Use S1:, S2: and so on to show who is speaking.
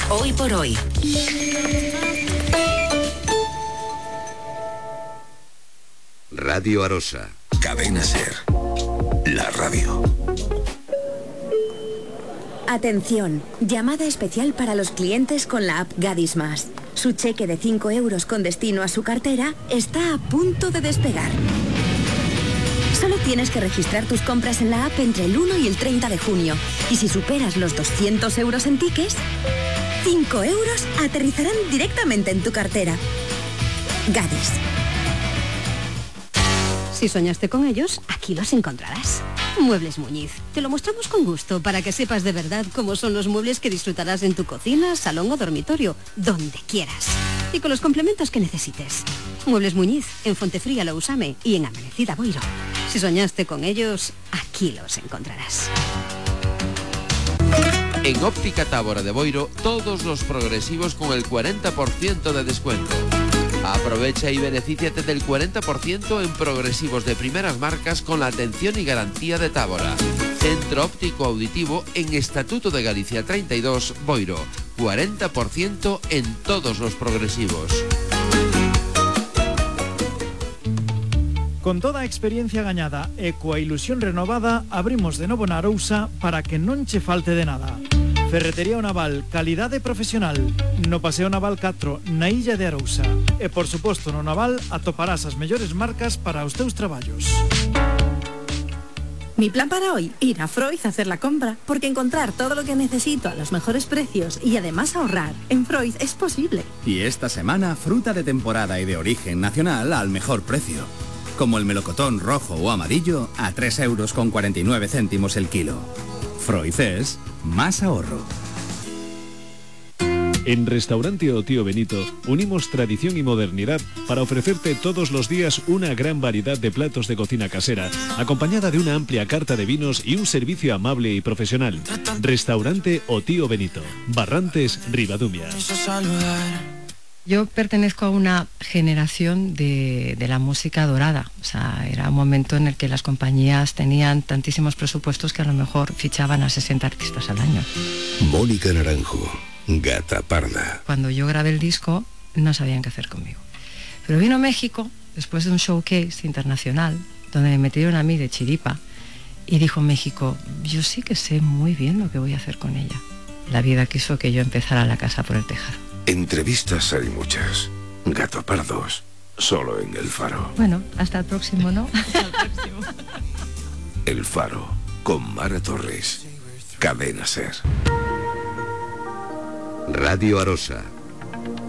S1: Hoy por hoy.
S2: Radio Arosa.
S3: Cadena Ser. La radio.
S4: Atención, llamada especial para los clientes con la app Gadis Más. Su cheque de 5 euros con destino a su cartera está a punto de despegar. Solo tienes que registrar tus compras en la app entre el 1 y el 30 de junio. Y si superas los 200 euros en tickets, 5 euros aterrizarán directamente en tu cartera. Gadis.
S5: Si soñaste con ellos, aquí los encontrarás. Muebles Muñiz. Te lo mostramos con gusto para que sepas de verdad cómo son los muebles que disfrutarás en tu cocina, salón o dormitorio, donde quieras. Y con los complementos que necesites. Muebles Muñiz, en Fontefría Lousame y en Amanecida Boiro. Si soñaste con ellos, aquí los encontrarás.
S6: En Óptica Tábora de Boiro, todos los progresivos con el 40% de descuento. Aprovecha y benefíciate del 40% en progresivos de primeras marcas con la atención y garantía de Tábora. Centro Óptico Auditivo en Estatuto de Galicia 32, Boiro. 40% en todos los progresivos.
S7: Con toda a experiencia gañada e coa ilusión renovada, abrimos de novo na Arousa para que non che falte de nada. Ferretería O Naval, calidade profesional. No Paseo Naval 4, na Illa de Arousa. E por suposto no Naval atoparás as mellores marcas para os teus traballos.
S8: Mi plan para hoy, ir a Freud a hacer la compra, porque encontrar todo lo que necesito a los mejores precios y además ahorrar en Freud es posible.
S9: Y esta semana, fruta de temporada y de origen nacional al mejor precio. Como el melocotón rojo o amarillo a 3,49 € el kilo. Freud es más ahorro.
S10: En Restaurante O Tío Benito unimos tradición y modernidad para ofrecerte todos los días una gran variedad de platos de cocina casera, acompañada de una amplia carta de vinos y un servicio amable y profesional. Restaurante O Tío Benito, Barrantes, Ribadumia.
S11: Yo pertenezco a una generación de la música dorada. O sea, era un momento en el que las compañías tenían tantísimos presupuestos que a lo mejor fichaban a 60 artistas al año.
S2: Mónica Naranjo, Gata Parda.
S11: Cuando yo grabé el disco, no sabían qué hacer conmigo. Pero vino México, después de un showcase internacional, donde me metieron a mí de chiripa, y dijo México, yo sí que sé muy bien lo que voy a hacer con ella. La vida quiso que yo empezara la casa por el tejado.
S2: Entrevistas hay muchas. Gato Pardos, solo en El Faro.
S11: Bueno, hasta el próximo, ¿no? Hasta el próximo.
S2: El Faro, con Mara Torres. Cadena Ser. Radio Arosa.